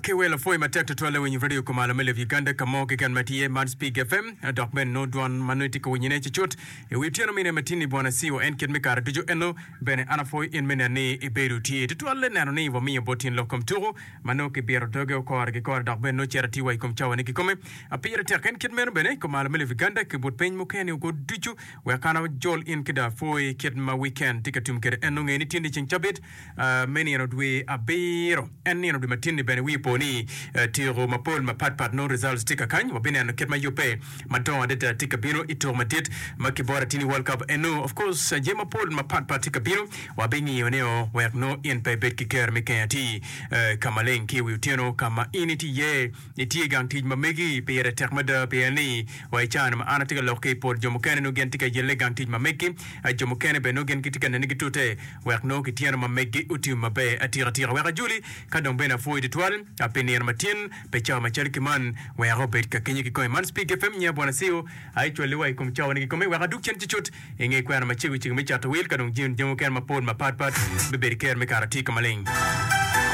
Kewela foi matekto twale wenye radio kumala mele Uganda kamo kikan matie man speak FM dok ben no dwan manuti ko nyine chichot e witiano mine matini bwana siwo en ken mekar dijo eno bene ana foi in mene ni iberu tie twale nano ni wo mi botin lokom turo mano ke biro doge ko arge ko dok ben no charati wai kom chawane ki kome apira te ken ken meno bene kumala mele Uganda ke bot pen mo ken go dijo we kana jol in kida foi ket ma weekend tikatum kede eno ngeni tindi chinchabit many no dwe abiro en ni no matini bene wi poni tiro mapol mapat no results tika kany wabine no ketma yupe maton adeta tika bino ito matit makibora tini world cup eno of course jema pol mapat tika bino wabini yoneo work no in pe bet kiker mekati kamaleng kiwi utieno kama initi ye iti ganti mamegi pe yere tekmada pe ani waichan ma anatika loke por jomokene no gentika yele ganti mameki jomokene be no gen kitika nenigitute work no kitiano mamegi uti mabe atira waka juli kadong bena foi de toile apenier matin pecha machariki man wa robert ka kenye ki man speak fm nya bwana sio aichwele wa ikum chawa ni kome wa duk chen chichut enge kwa na machiwi chi mecha to wil kadong jin jemo kan mapol mapat beberiker me karati kamaleng